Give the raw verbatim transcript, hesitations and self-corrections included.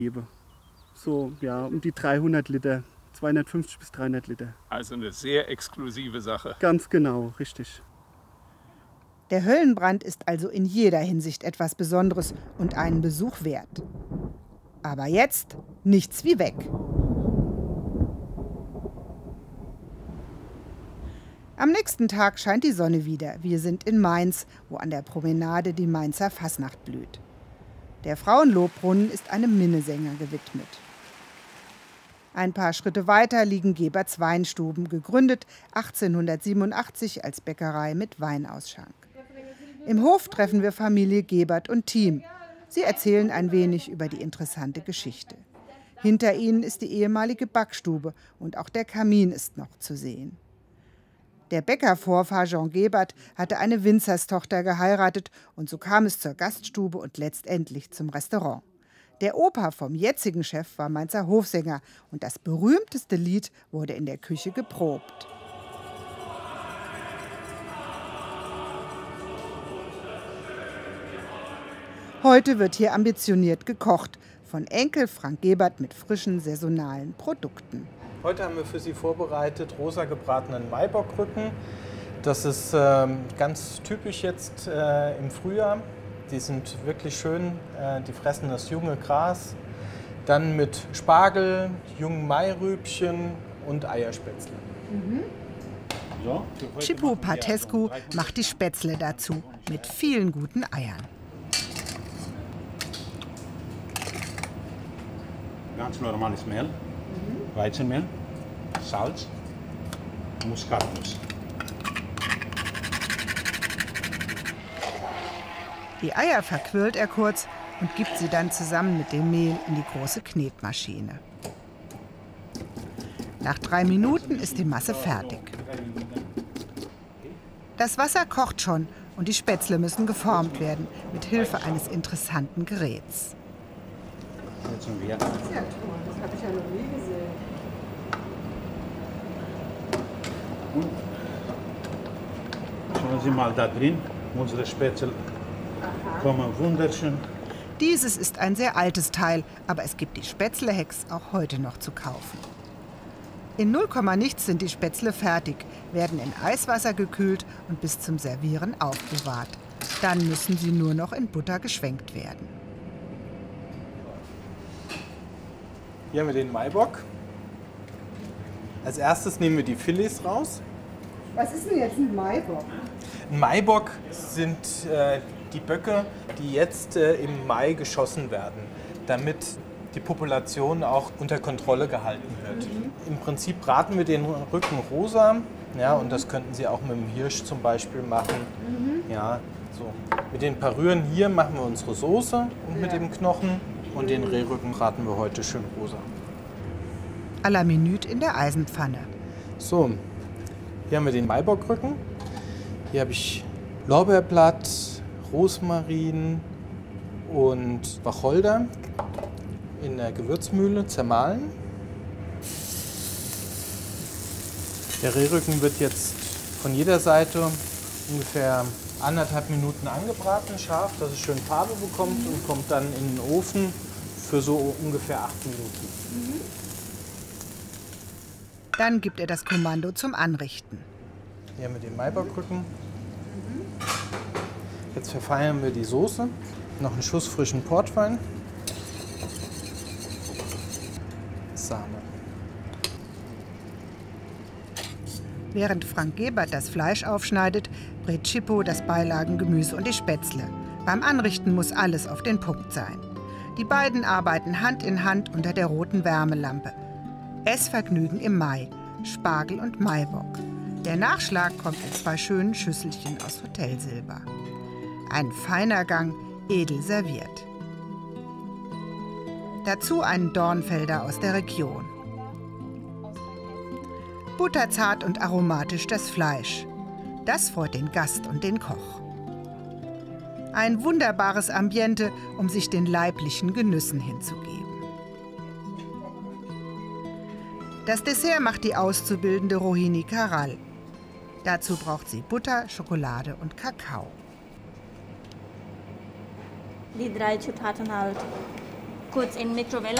gebe. So, ja, um die dreihundert Liter, zweihundertfünfzig bis dreihundert Liter. Also eine sehr exklusive Sache. Ganz genau, richtig. Der Höllenbrand ist also in jeder Hinsicht etwas Besonderes und einen Besuch wert. Aber jetzt nichts wie weg. Am nächsten Tag scheint die Sonne wieder. Wir sind in Mainz, wo an der Promenade die Mainzer Fasnacht blüht. Der Frauenlobbrunnen ist einem Minnesänger gewidmet. Ein paar Schritte weiter liegen Geberts Weinstuben, gegründet achtzehnhundertsiebenundachtzig als Bäckerei mit Weinausschank. Im Hof treffen wir Familie Gebert und Team. Sie erzählen ein wenig über die interessante Geschichte. Hinter ihnen ist die ehemalige Backstube und auch der Kamin ist noch zu sehen. Der Bäckervorfahr Jean Gebert hatte eine Winzerstochter geheiratet und so kam es zur Gaststube und letztendlich zum Restaurant. Der Opa vom jetzigen Chef war Mainzer Hofsänger und das berühmteste Lied wurde in der Küche geprobt. Heute wird hier ambitioniert gekocht, von Enkel Frank Gebert mit frischen saisonalen Produkten. Heute haben wir für Sie vorbereitet rosa gebratenen Maibockrücken. Das ist äh, ganz typisch jetzt äh, im Frühjahr. Die sind wirklich schön, äh, die fressen das junge Gras. Dann mit Spargel, jungen Mairübchen und Eierspätzle. Mhm. Chippo Patescu macht die Spätzle dazu mit vielen guten Eiern. Ganz normales Mehl. Weizenmehl, Salz, Muskatnuss. Die Eier verquirlt er kurz und gibt sie dann zusammen mit dem Mehl in die große Knetmaschine. Nach drei Minuten ist die Masse fertig. Das Wasser kocht schon und die Spätzle müssen geformt werden, mit Hilfe eines interessanten Geräts. Das ist ja toll, das habe ich ja noch nie gesehen. Schauen Sie mal da drin, unsere Spätzle kommen wunderschön. Dieses ist ein sehr altes Teil, aber es gibt die Spätzlehex auch heute noch zu kaufen. In null Komma nichts sind die Spätzle fertig, werden in Eiswasser gekühlt und bis zum Servieren aufbewahrt. Dann müssen sie nur noch in Butter geschwenkt werden. Hier haben wir den Maibock. Als erstes nehmen wir die Filets raus. Was ist denn jetzt ein Maibock? Ein Maibock sind äh, die Böcke, die jetzt äh, im Mai geschossen werden, damit die Population auch unter Kontrolle gehalten wird. Mhm. Im Prinzip braten wir den Rücken rosa, ja, und das könnten Sie auch mit dem Hirsch zum Beispiel machen. Mhm. Ja, so. Mit den Parüren hier machen wir unsere Soße und ja. mit dem Knochen. Und den Rehrücken braten wir heute schön rosa. À la minute in der Eisenpfanne. So, hier haben wir den Maibockrücken. Hier habe ich Lorbeerblatt, Rosmarin und Wacholder in der Gewürzmühle zermahlen. Der Rehrücken wird jetzt von jeder Seite ungefähr anderthalb Minuten angebraten, scharf, dass es schön Farbe bekommt und kommt dann in den Ofen für so ungefähr acht Minuten. Mhm. Dann gibt er das Kommando zum Anrichten. Hier haben wir den Maibockrücken. Mhm. Jetzt verfeinern wir die Soße. Noch einen Schuss frischen Portwein. Sahne. Während Frank Gebert das Fleisch aufschneidet, brät Chippo das Beilagengemüse und die Spätzle. Beim Anrichten muss alles auf den Punkt sein. Die beiden arbeiten Hand in Hand unter der roten Wärmelampe. Essvergnügen im Mai, Spargel und Maibock. Der Nachschlag kommt in zwei schönen Schüsselchen aus Hotelsilber. Ein feiner Gang, edel serviert. Dazu einen Dornfelder aus der Region. Butterzart und aromatisch das Fleisch. Das freut den Gast und den Koch. Ein wunderbares Ambiente, um sich den leiblichen Genüssen hinzugeben. Das Dessert macht die auszubildende Rohini Karal. Dazu braucht sie Butter, Schokolade und Kakao. Die drei Zutaten halt kurz in Mikrowelle